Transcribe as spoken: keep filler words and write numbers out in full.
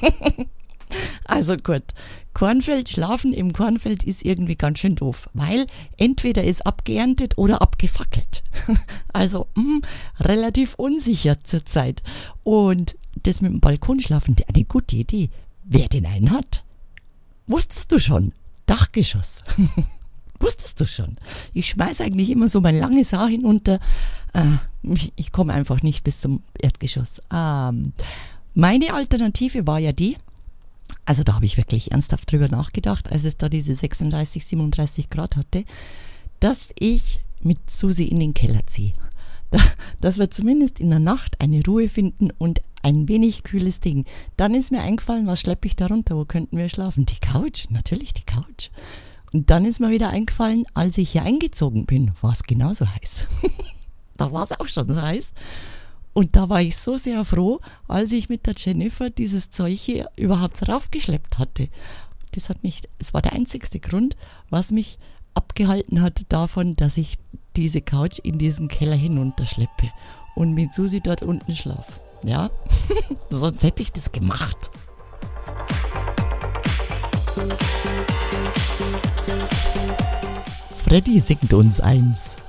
Also gut, Kornfeld, schlafen im Kornfeld ist irgendwie ganz schön doof, weil entweder ist abgeerntet oder abgefackelt. Also mh, relativ unsicher zurzeit. Und das mit dem Balkonschlafen, eine gute Idee. Wer den einen hat? Wusstest du schon? Dachgeschoss. Wusstest du schon? Ich schmeiß eigentlich immer so mein langes Haar hinunter. Äh, ich ich komme einfach nicht bis zum Erdgeschoss. Ähm, meine Alternative war ja die, also da habe ich wirklich ernsthaft drüber nachgedacht, als es da diese sechsunddreißig, siebenunddreißig Grad hatte, dass ich mit Susi in den Keller ziehe. Da, dass wir zumindest in der Nacht eine Ruhe finden und ein wenig kühles Ding. Dann ist mir eingefallen, was schleppe ich da runter, wo könnten wir schlafen? Die Couch, natürlich die Couch. Und dann ist mir wieder eingefallen, als ich hier eingezogen bin, war es genauso heiß. Da war es auch schon so heiß. Und da war ich so sehr froh, als ich mit der Jennifer dieses Zeug hier überhaupt raufgeschleppt hatte. Das hat mich, es war der einzigste Grund, was mich abgehalten hat davon, dass ich diese Couch in diesen Keller hinunterschleppe und mit Susi dort unten schlafe. Ja, sonst hätte ich das gemacht. Freddy singt uns eins.